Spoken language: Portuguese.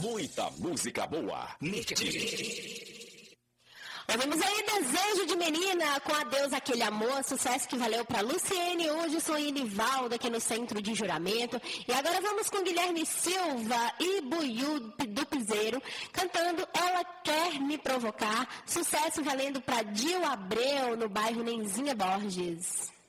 Muita música boa. Ouvimos aí Desejo de Menina com Adeus Aquele Amor, sucesso que valeu para Luciene, Hudson e Nivaldo aqui no Centro de Juramento. E agora vamos com Guilherme Silva e Buiú do Piseiro, cantando Ela Quer Me Provocar, sucesso valendo para Dil Abreu no bairro Nenzinha Borges.